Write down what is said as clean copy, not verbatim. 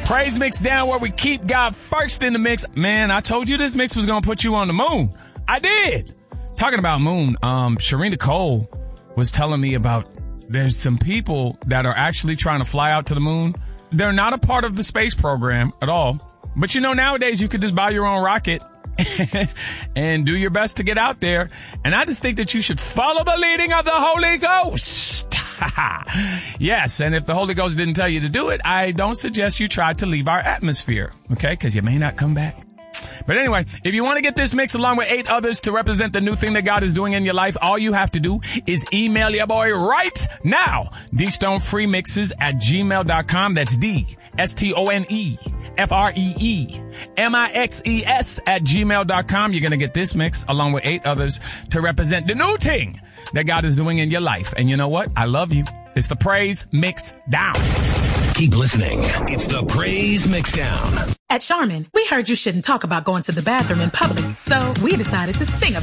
Praise Mix Down, where we keep God first in the mix. Man, I told you this mix was going to put you on the moon. I did. Talking about moon, Sharina Cole was telling me about there's some people that are actually trying to fly out to the moon. They're not a part of the space program at all. But you know, nowadays you could just buy your own rocket and do your best to get out there. And I just think that you should follow the leading of the Holy Ghost. Yes, and if the Holy Ghost didn't tell you to do it, I don't suggest you try to leave our atmosphere, okay? Because you may not come back. But anyway, if you want to get this mix along with 8 others to represent the new thing that God is doing in your life, all you have to do is email your boy right now, dstonefreemixes@gmail.com. That's dstonefreemixes@gmail.com. You're going to get this mix along with 8 others to represent the new thing that God is doing in your life. And you know what? I love you. It's the Praise Mix Down. Keep listening. It's the Praise Mix Down. At Charmin, we heard you shouldn't talk about going to the bathroom in public, so we decided to sing about it.